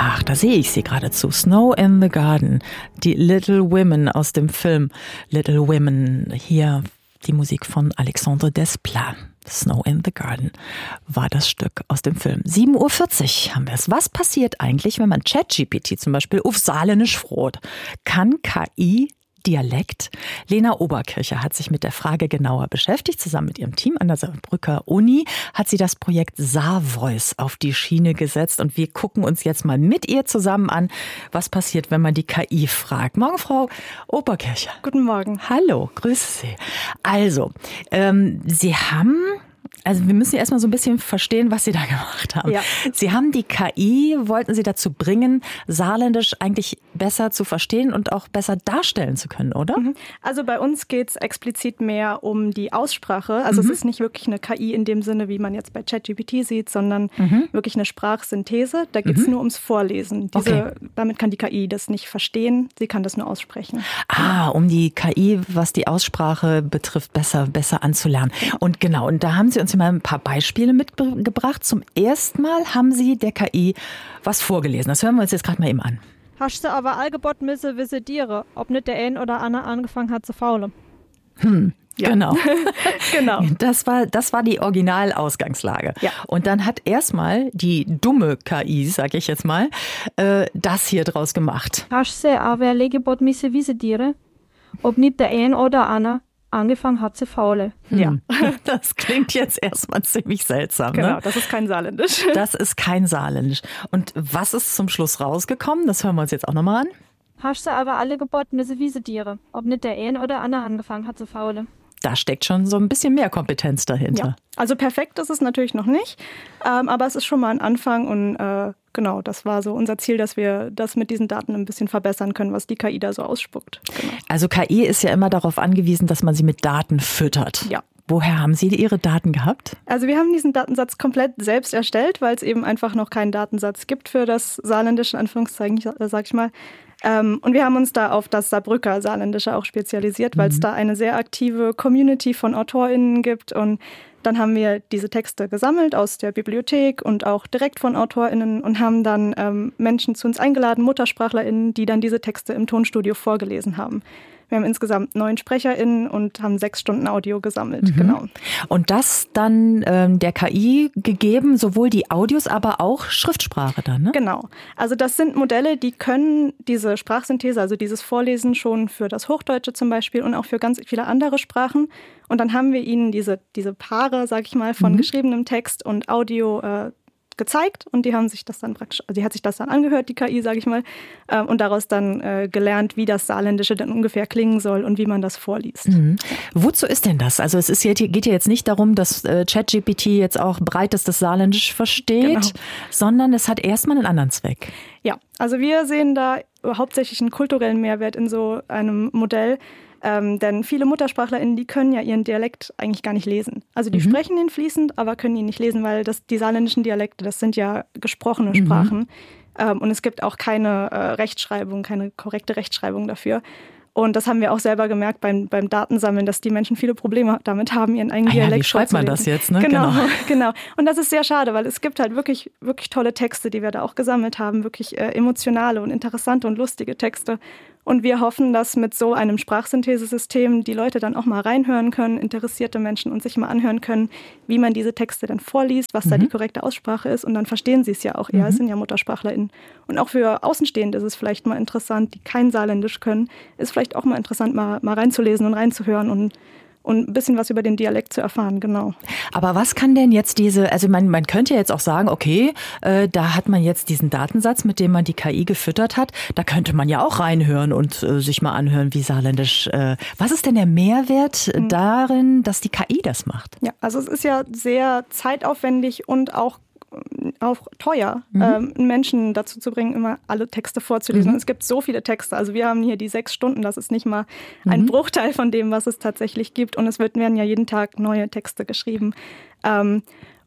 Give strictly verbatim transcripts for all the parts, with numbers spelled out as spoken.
Ach, da sehe ich sie geradezu. Snow in the Garden. Die Little Women aus dem Film Little Women. Hier die Musik von Alexandre Desplat. Snow in the Garden war das Stück aus dem Film. sieben Uhr vierzig haben wir es. Was passiert eigentlich, wenn man ChatGPT zum Beispiel auf Saarländisch fragt? Kann K I Dialekt? Lena Oberkircher hat sich mit der Frage genauer beschäftigt. Zusammen mit ihrem Team an der Saarbrücker Uni hat sie das Projekt Saarvoice auf die Schiene gesetzt. Und wir gucken uns jetzt mal mit ihr zusammen an, was passiert, wenn man die K I fragt. Morgen, Frau Oberkircher. Guten Morgen. Hallo, grüße Sie. Also, ähm, Sie haben... Also wir müssen ja erstmal so ein bisschen verstehen, was Sie da gemacht haben. Ja. Sie haben die K I, wollten Sie dazu bringen, Saarländisch eigentlich besser zu verstehen und auch besser darstellen zu können, oder? Also bei uns geht es explizit mehr um die Aussprache. Also mhm. es ist nicht wirklich eine K I in dem Sinne, wie man jetzt bei ChatGPT sieht, sondern mhm. wirklich eine Sprachsynthese. Da geht es mhm. nur ums Vorlesen. Diese, okay. Damit kann die K I das nicht verstehen, sie kann das nur aussprechen. Ah, um die K I, was die Aussprache betrifft, besser, besser anzulernen. Und genau, und da haben Sie uns mal ein paar Beispiele mitgebracht. Zum ersten Mal haben Sie der K I was vorgelesen. Das hören wir uns jetzt gerade mal eben an. Hast du aber allgebot müsse visitieren, ob nicht der ein oder andere angefangen hat zu faulen? Hm. Ja. Genau. genau. Das war, das war die Originalausgangslage. Ja. Und dann hat erstmal die dumme K I, sag ich jetzt mal, äh, das hier draus gemacht. Hast du aber allgebot müsse visitieren, ob nicht der ein oder andere angefangen hat zu faulen. Ja, das klingt jetzt erstmal ziemlich seltsam. Genau, ne? Das ist kein Saarländisch. Das ist kein Saarländisch. Und was ist zum Schluss rausgekommen? Das hören wir uns jetzt auch nochmal an. Hast du aber alle geboten, diese Wiesetiere, ob nicht der ein oder andere angefangen hat zu faulen. Da steckt schon so ein bisschen mehr Kompetenz dahinter. Ja. Also perfekt ist es natürlich noch nicht, ähm, aber es ist schon mal ein Anfang und äh, genau, das war so unser Ziel, dass wir das mit diesen Daten ein bisschen verbessern können, was die K I da so ausspuckt. Genau. Also K I ist ja immer darauf angewiesen, dass man sie mit Daten füttert. Ja. Woher haben Sie Ihre Daten gehabt? Also wir haben diesen Datensatz komplett selbst erstellt, weil es eben einfach noch keinen Datensatz gibt für das Saarländische, in Anführungszeichen, sag ich mal. Ähm, und wir haben uns da auf das Saarbrücker Saarländische auch spezialisiert, weil es mhm. da eine sehr aktive Community von AutorInnen gibt. Und dann haben wir diese Texte gesammelt aus der Bibliothek und auch direkt von AutorInnen und haben dann ähm, Menschen zu uns eingeladen, MuttersprachlerInnen, die dann diese Texte im Tonstudio vorgelesen haben. Wir haben insgesamt neun SprecherInnen und haben sechs Stunden Audio gesammelt, mhm. genau. Und das dann ähm, der K I gegeben, sowohl die Audios, aber auch Schriftsprache dann, ne? Genau. Also das sind Modelle, die können diese Sprachsynthese, also dieses Vorlesen schon für das Hochdeutsche zum Beispiel und auch für ganz viele andere Sprachen. Und dann haben wir ihnen diese, diese Paare, sag ich mal, von mhm. geschriebenem Text und Audio äh, gezeigt und die haben sich das dann praktisch, also die hat sich das dann angehört, die K I, sage ich mal, äh, und daraus dann äh, gelernt, wie das Saarländische dann ungefähr klingen soll und wie man das vorliest. Mhm. Wozu ist denn das? Also es ist, geht ja jetzt nicht darum, dass äh, ChatGPT jetzt auch breites das Saarländisch versteht, genau. sondern es hat erstmal einen anderen Zweck. Ja, also wir sehen da hauptsächlich einen kulturellen Mehrwert in so einem Modell. Ähm, denn viele MuttersprachlerInnen, die können ja ihren Dialekt eigentlich gar nicht lesen. Also die mhm. sprechen ihn fließend, aber können ihn nicht lesen, weil das, die saarländischen Dialekte, das sind ja gesprochene mhm. Sprachen. Ähm, und es gibt auch keine äh, Rechtschreibung, keine korrekte Rechtschreibung dafür. Und das haben wir auch selber gemerkt beim, beim Datensammeln, dass die Menschen viele Probleme damit haben, ihren eigenen ah ja, Dialekt wie schreibt man das jetzt? Ne? Genau, genau, genau. Und das ist sehr schade, weil es gibt halt wirklich, wirklich tolle Texte, die wir da auch gesammelt haben, wirklich äh, emotionale und interessante und lustige Texte. Und wir hoffen, dass mit so einem Sprachsynthesesystem die Leute dann auch mal reinhören können, interessierte Menschen, und sich mal anhören können, wie man diese Texte dann vorliest, was mhm. da die korrekte Aussprache ist. Und dann verstehen sie es ja auch eher. Mhm. Es sind ja MuttersprachlerInnen. Und auch für Außenstehende ist es vielleicht mal interessant, die kein Saarländisch können, ist vielleicht auch mal interessant, mal, mal reinzulesen und reinzuhören und Und ein bisschen was über den Dialekt zu erfahren, genau. Aber was kann denn jetzt diese, also man, man könnte jetzt auch sagen, okay, äh, da hat man jetzt diesen Datensatz, mit dem man die K I gefüttert hat, da könnte man ja auch reinhören und äh, sich mal anhören, wie Saarländisch, äh, was ist denn der Mehrwert mhm. darin, dass die K I das macht? Ja, also es ist ja sehr zeitaufwendig und auch auch teuer, mhm. ähm, Menschen dazu zu bringen, immer alle Texte vorzulesen. Mhm. Und es gibt so viele Texte. Also wir haben hier die sechs Stunden, das ist nicht mal ein mhm. Bruchteil von dem, was es tatsächlich gibt. Und es wird, werden ja jeden Tag neue Texte geschrieben. Ähm,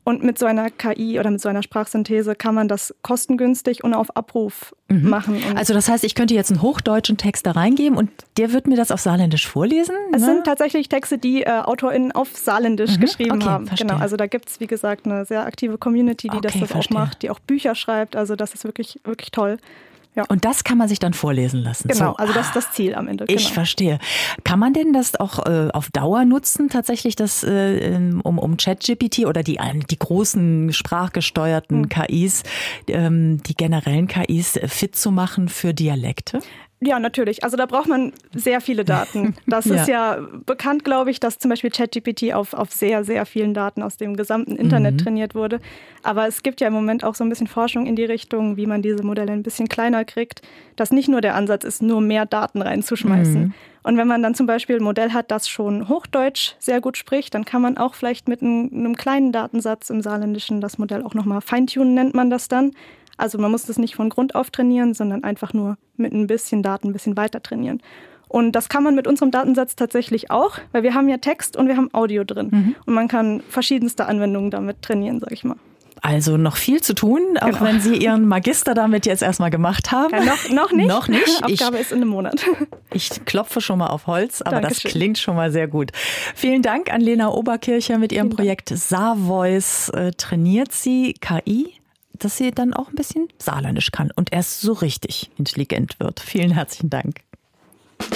Und mit so einer K I oder mit so einer Sprachsynthese kann man das kostengünstig und auf Abruf mhm. machen. Und also das heißt, ich könnte jetzt einen hochdeutschen Text da reingeben und der wird mir das auf Saarländisch vorlesen? Es ne? sind tatsächlich Texte, die äh, AutorInnen auf Saarländisch mhm. geschrieben okay, haben. Verstehe. Genau, also da gibt es, wie gesagt, eine sehr aktive Community, die okay, das, das auch macht, die auch Bücher schreibt. Also das ist wirklich, wirklich toll. Ja. Und das kann man sich dann vorlesen lassen. Genau, so. also das ist das Ziel am Ende. Genau. Ich verstehe. Kann man denn das auch äh, auf Dauer nutzen, tatsächlich, das, äh, um, um ChatGPT oder die, die großen sprachgesteuerten mhm. K Is, ähm, die generellen K Is fit zu machen für Dialekte? Ja, natürlich. Also da braucht man sehr viele Daten. Das ja. ist ja bekannt, glaube ich, dass zum Beispiel ChatGPT auf, auf sehr, sehr vielen Daten aus dem gesamten Internet mhm. trainiert wurde. Aber es gibt ja im Moment auch so ein bisschen Forschung in die Richtung, wie man diese Modelle ein bisschen kleiner kriegt, dass nicht nur der Ansatz ist, nur mehr Daten reinzuschmeißen. Mhm. Und wenn man dann zum Beispiel ein Modell hat, das schon Hochdeutsch sehr gut spricht, dann kann man auch vielleicht mit einem, einem kleinen Datensatz im Saarländischen das Modell auch nochmal feintunen, nennt man das dann. Also man muss das nicht von Grund auf trainieren, sondern einfach nur mit ein bisschen Daten ein bisschen weiter trainieren. Und das kann man mit unserem Datensatz tatsächlich auch, weil wir haben ja Text und wir haben Audio drin. Mhm. Und man kann verschiedenste Anwendungen damit trainieren, sag ich mal. Also noch viel zu tun, auch genau. wenn Sie Ihren Magister damit jetzt erstmal gemacht haben. Ja, noch, noch nicht. Noch nicht. Aufgabe ich, ist in einem Monat. Ich klopfe schon mal auf Holz, aber Dankeschön. Das klingt schon mal sehr gut. Vielen Dank an Lena Oberkircher mit ihrem Vielen Projekt SaarVoice. Äh, trainiert sie K I, dass sie dann auch ein bisschen Saarländisch kann und erst so richtig intelligent wird. Vielen herzlichen Dank.